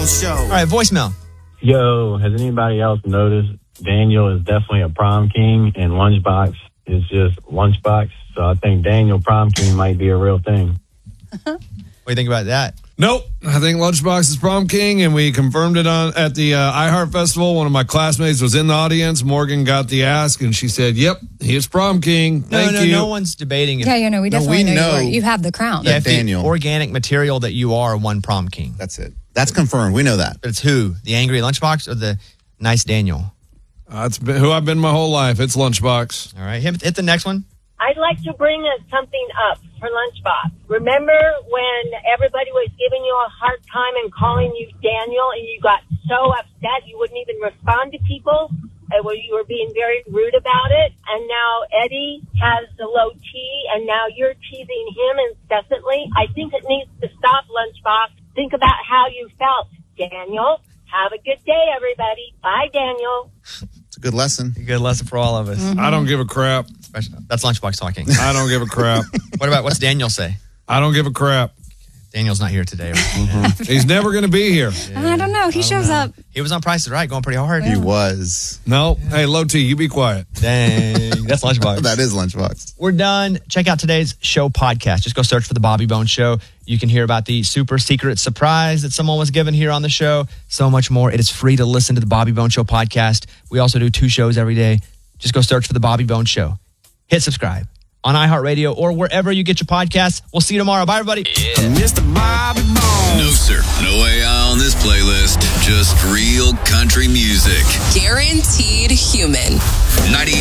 Show. All right, voicemail. Yo, has anybody else noticed Daniel is definitely a prom king and Lunchbox is just Lunchbox? So I think Daniel prom king might be a real thing. What do you think about that? Nope. I think Lunchbox is prom king, and we confirmed it at the iHeart Festival. One of my classmates was in the audience. Morgan got the ask, and she said, yep, he is prom king. Thank you. No one's debating it. Yeah, we definitely know you have the crown. Yeah, Daniel. The organic material that you are one prom king. That's it. That's confirmed. We know that. But it's who? The angry Lunchbox or the nice Daniel? It's who I've been my whole life. It's Lunchbox. All right, hit the next one. I'd like to bring something up for Lunchbox. Remember when everybody was giving you a hard time and calling you Daniel and you got so upset you wouldn't even respond to people? Where you were being very rude about it. And now Eddie has the low T and now you're teasing him incessantly. I think it needs to stop, Lunchbox. Think about how you felt, Daniel. Have a good day, everybody. Bye, Daniel. It's a good lesson. A good lesson for all of us. I don't give a crap. That's Lunchbox talking. I don't give a crap. What's Daniel say? I don't give a crap. Daniel's not here today. He's never going to be here. I don't know. He shows up. He was on Price is Right, going pretty hard. He was. No. Hey, Low T, you be quiet. Dang. That's Lunchbox. That is Lunchbox. We're done. Check out today's show podcast. Just go search for The Bobby Bones Show. You can hear about the super secret surprise that someone was given here on the show. So much more. It is free to listen to The Bobby Bones Show podcast. We also do 2 shows every day. Just go search for The Bobby Bones Show. Hit subscribe on iHeartRadio or wherever you get your podcasts. We'll see you tomorrow. Bye, everybody. Mr. Bobby Bones. No, sir. No AI on this playlist. Just real country music. Guaranteed human. 98